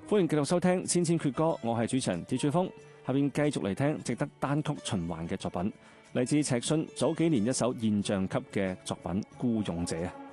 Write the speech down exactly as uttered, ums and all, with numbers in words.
歡迎繼續收聽《千千闕歌》，我係主持人鐵柱峰，下邊繼續嚟聽值得單曲循環嘅作品，嚟自赤信早幾年一首現象級嘅作品《孤勇者》。